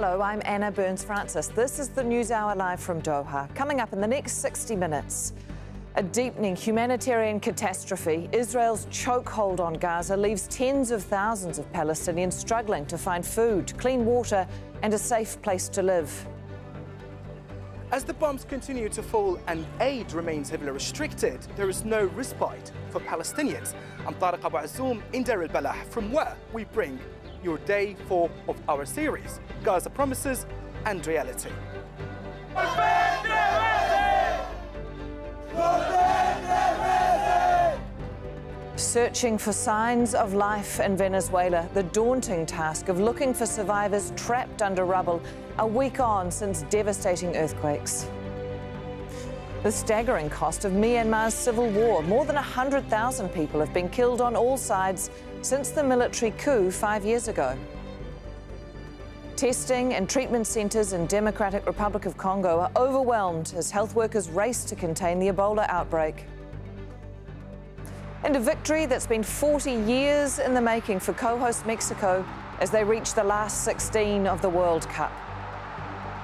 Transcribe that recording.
Hello, I'm Anna Burns-Francis. This is the News Hour live from Doha. Coming up in the next 60 minutes, a deepening humanitarian catastrophe. Israel's chokehold on Gaza leaves tens of thousands of Palestinians struggling to find food, clean water and a safe place to live. As the bombs continue to fall and aid remains heavily restricted, there is no respite for Palestinians. I'm Tariq Abu Azzoum in Deir al-Balah, from where we bring your day 4 of our series, Gaza Promises and Reality. Searching for signs of life in Venezuela, the daunting task of looking for survivors trapped under rubble a week on since devastating earthquakes. The staggering cost of Myanmar's civil war. More than 100,000 people have been killed on all sides since the military coup 5 years ago. Testing and treatment centres in Democratic Republic of Congo are overwhelmed as health workers race to contain the Ebola outbreak. And a victory that's been 40 years in the making for co-host Mexico as they reach the last 16 of the World Cup.